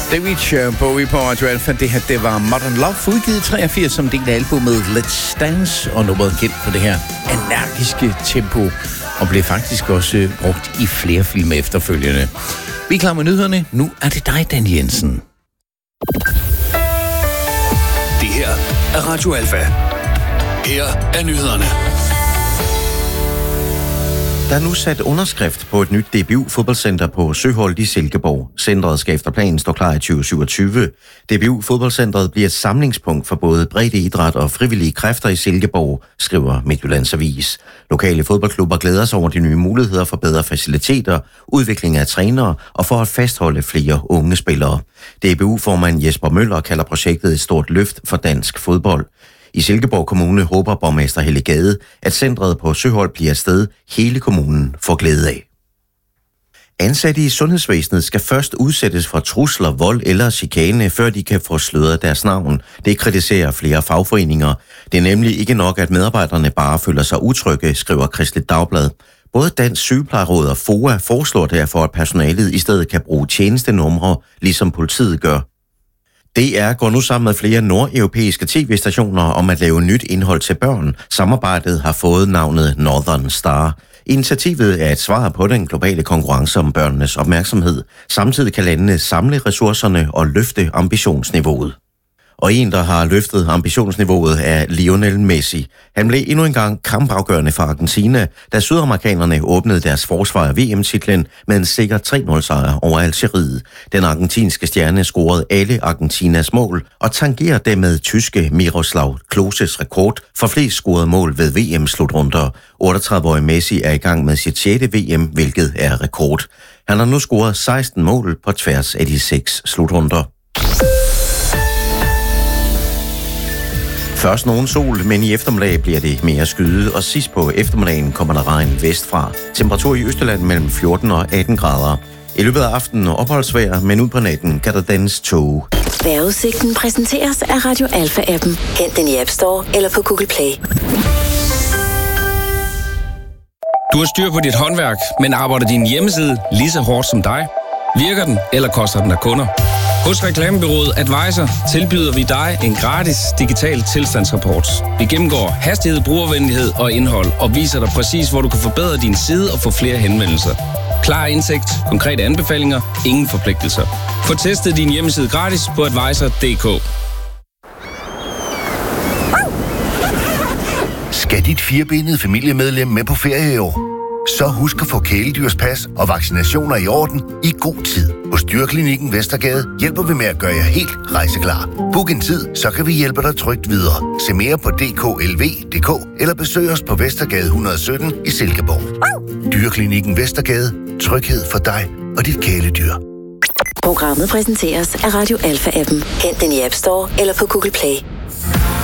David Bowie på Radio Alpha. Det her, det var Modern Love, udgivet i 83 som del af albumet Let's Dance, og nummeret kendt for det her energiske tempo, og blev faktisk også brugt i flere film efterfølgende. Vi er klar med nyhederne. Nu er det dig, Dan Jensen. Det her er Radio Alpha. Her er nyhederne. Der er nu sat underskrift på et nyt DBU-fodboldcenter på Søholt i Silkeborg. Centret skal efter planen stå klar i 2027. DBU-fodboldcentret bliver et samlingspunkt for både breddeidræt og frivillige kræfter i Silkeborg, skriver Midtjyllands Avis. Lokale fodboldklubber glæder sig over de nye muligheder for bedre faciliteter, udvikling af trænere og for at fastholde flere unge spillere. DBU-formand Jesper Møller kalder projektet et stort løft for dansk fodbold. I Silkeborg Kommune håber borgmester Helle Gade, at centret på Søholt bliver et sted, hele kommunen får glæde af. Ansatte i sundhedsvæsenet skal først udsættes for trusler, vold eller chikane, før de kan få sløret deres navn. Det kritiserer flere fagforeninger. Det er nemlig ikke nok, at medarbejderne bare føler sig utrygge, skriver Kristeligt Dagblad. Både Dansk Sygeplejeråd og FOA foreslår derfor, at personalet i stedet kan bruge tjenestenumre, ligesom politiet gør. DR går nu sammen med flere nordeuropæiske tv-stationer om at lave nyt indhold til børn. Samarbejdet har fået navnet Northern Star. Initiativet er et svar på den globale konkurrence om børnenes opmærksomhed. Samtidig kan landene samle ressourcerne og løfte ambitionsniveauet. Og en, der har løftet ambitionsniveauet, er Lionel Messi. Han blev endnu engang kampafgørende for Argentina, da sydamerikanerne åbnede deres forsvar af VM-titlen med en sikker 3-0-sejr over Algeriet. Den argentinske stjerne scorede alle Argentinas mål og tangerer dermed tyske Miroslav Kloses rekord for flest scorede mål ved VM-slutrunder. 38-årige Messi er i gang med sit 6. VM, hvilket er rekord. Han har nu scoret 16 mål på tværs af de 6 slutrunder. Først nogen sol, men i eftermiddag bliver det mere skyet, og sidst på eftermiddagen kommer der regn vestfra. Temperatur i Østjylland mellem 14 og 18 grader. I løbet af aftenen opholdsvejr, men ud på natten kan der dannes tåge. Vejrudsigten præsenteres af Radio Alpha-appen. Hent den i App Store eller på Google Play. Du har styr på dit håndværk, men arbejder din hjemmeside lige så hårdt som dig? Virker den, eller koster den af kunder? Hos Reklamebureauet Advisor tilbyder vi dig en gratis digital tilstandsrapport. Vi gennemgår hastighed, brugervenlighed og indhold og viser dig præcis, hvor du kan forbedre din side og få flere henvendelser. Klar indsigt, konkrete anbefalinger, ingen forpligtelser. Få testet din hjemmeside gratis på advisor.dk. Skal dit firebenede familiemedlem med på ferie i år? Så husk at få kæledyrspas og vaccinationer i orden i god tid. Hos Dyreklinikken Vestergade hjælper vi med at gøre jer helt rejseklar. Book en tid, så kan vi hjælpe dig trygt videre. Se mere på dklv.dk eller besøg os på Vestergade 117 i Silkeborg. Dyreklinikken Vestergade. Tryghed for dig og dit kæledyr. Programmet præsenteres af Radio Alpha-appen. Hent den i App Store eller på Google Play.